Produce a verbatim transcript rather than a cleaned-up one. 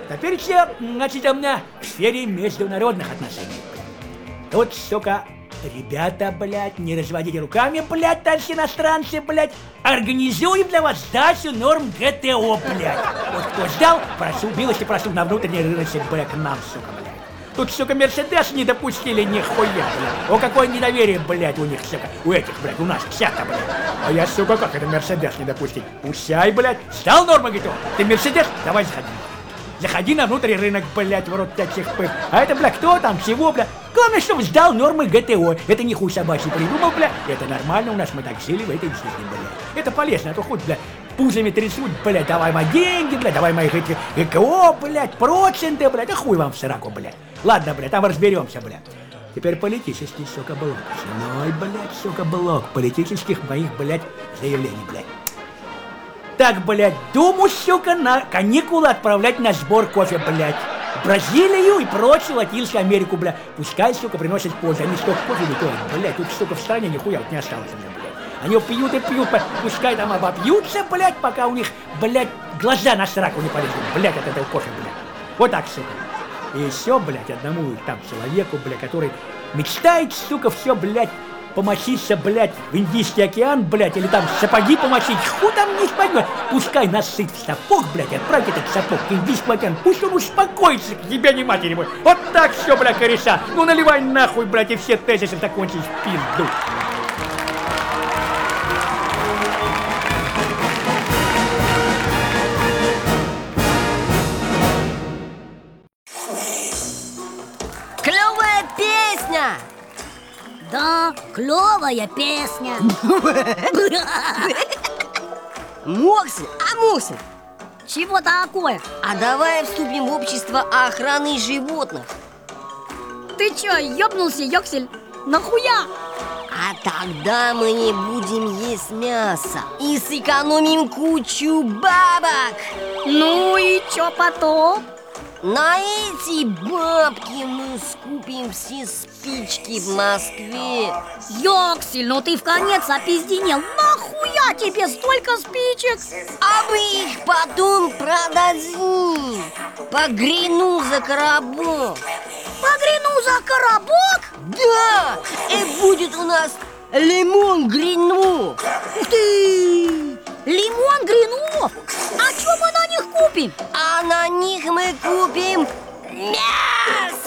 Теперь все, значит, у меня в сфере международных отношений. Тут, сука, ребята, блядь, не разводите руками, блядь, товарищи иностранцы, блядь. Организуем для вас сдачу норм ГТО, блядь. Вот кто ждал, прошу, милости прошу на внутренний рынок, блядь, к нам, сука, блядь. Тут, сука, Мерседес не допустили нихуя, блядь. О, какое недоверие, блядь, у них, сука, у этих, блядь, у нас вся-то, блядь. А я, сука, как это Мерседес не допустить? Пущай, блядь, стал норма ГТО. Ты Мерседес? Давай заходи. Заходи на внутренний рынок, блядь, в рот таких пых. А это, бля, кто там, чего, бля? Главное, чтобы сдал нормы ГТО. Это не хуй собачий придумал, бля. Это нормально, у нас мы так жили в этой жизни, бля. Это полезно, а то хоть, бля, пузами трясут, блядь, давай мои деньги, блядь, давай мои ГКО, блядь, проценты, блядь, да хуй вам в сраку, блядь. Ладно, блядь, там разберемся, блядь. Теперь политический, сука, блок. Основной, блядь, сука, блок политических моих, блядь, заявлений, блядь. Так, блядь, Думу, сука, на каникулы отправлять на сбор кофе, блядь. В Бразилию и прочую Латинскую Америку, блядь. Пускай, сука, приносят пользу. Они столько кофе не тоят, блядь. Тут, сука, в стране нихуя вот не осталось, блядь. Они пьют и пьют, пускай там обопьются, блядь, пока у них, блядь, глаза на сраку не полезут, блядь, от этого кофе, блядь. Вот так, сука. И еще, блядь, одному там человеку, блядь, который мечтает, сука, все, блядь, помочиться, блядь, в Индийский океан, блядь, или там сапоги помочить, ху там не поймет. Пускай насыт в сапог, блядь, отправь этот сапог к Индийскому океану, пусть он успокоится, к тебе не матери мой. Вот так все, блядь, кореша. Ну наливай нахуй, блядь, и все тезисы закончились в пизду. Клевая песня! Да, клевая песня. Моксель, а Моксель, Чего такое? а давай вступим в общество охраны животных. Ты чё, ёбнулся, Йоксель? Нахуя? А тогда мы не будем есть мясо и сэкономим кучу бабок. Ну и чё потом? На эти бабки мы скупим все спички в Москве. Йоксель, ну ты в конец опизденел. Нахуя тебе столько спичек? А мы их потом продадим по грину за коробок. Погряну за коробок? Да, и будет у нас лимон грину. Ух ты! Лимон гринов? А чё мы на них купим? А на них мы купим мясо.